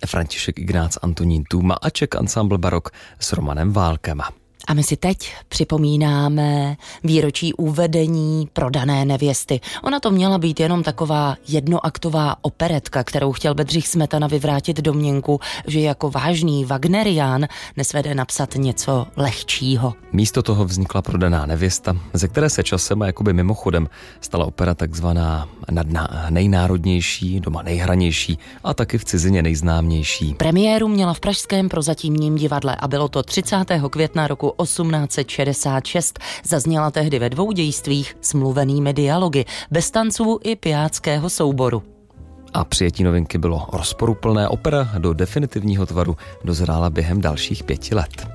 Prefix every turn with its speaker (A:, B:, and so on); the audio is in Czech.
A: František Ignác, Antonín Tůma a Czech Ensemble Barok s Romanem Válkem.
B: A my si teď připomínáme výročí uvedení Prodané nevěsty. Ona to měla být jenom taková jednoaktová operetka, kterou chtěl Bedřich Smetana vyvrátit domněnku, že jako vážný wagnerián nesvede napsat něco lehčího.
A: Místo toho vznikla Prodaná nevěsta, ze které se časem a jakoby mimochodem stala opera takzvaná nejnárodnější, doma nejhranější a taky v cizině nejznámější.
B: Premiéru měla v pražském Prozatímním divadle a bylo to 30. května roku 1866. Zazněla tehdy ve 2 dějstvích s mluvenými dialogy, bez tanců i pijáckého souboru.
A: A přijetí novinky bylo rozporuplné. Opera do definitivního tvaru dozrála během dalších 5 let.